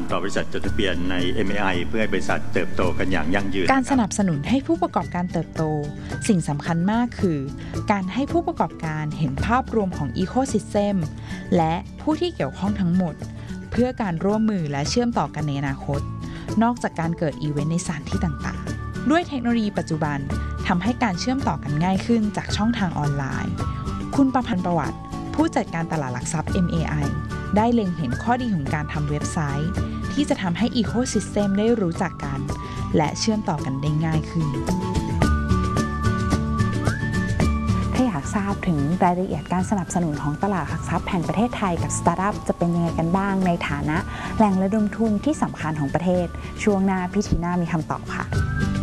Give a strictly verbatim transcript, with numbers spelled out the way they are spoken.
ต่อบริษัทจดทะเบียนใน เอ็ม เอ ไอ เพื่อให้บริษัทเติบโตกันอย่างยั่งยืนการสนับสนุนให้ผู้ประกอบการเติบโตสิ่งสำคัญมากคือการให้ผู้ประกอบการเห็นภาพรวมของอีโคซิสเต็มและผู้ที่เกี่ยวข้องทั้งหมดเพื่อการร่วมมือและเชื่อมต่อกันในอนาคตนอกจากการเกิดอีเวนต์ในสถานที่ต่างๆด้วยเทคโนโลยีปัจจุบันทำให้การเชื่อมต่อกันง่ายขึ้นจากช่องทางออนไลน์คุณประพันธ์ประวัติผู้จัดการตลาดหลักทรัพย์ เอ็ม เอ ไอ ได้เล็งเห็นข้อดีของการทำเว็บไซต์ที่จะทำให้อีโคซิสเต็มได้รู้จักกันและเชื่อมต่อกันได้ง่ายขึ้นถ้าอยากทราบถึงรายละเอียดการสนับสนุนของตลาดหลักทรัพย์แห่งประเทศไทยกับสตาร์ทอัพจะเป็นยังไงกันบ้างในฐานะแหล่งระดมทุนที่สำคัญของประเทศช่วงหน้าพี่ทีน่ามีคำตอบค่ะ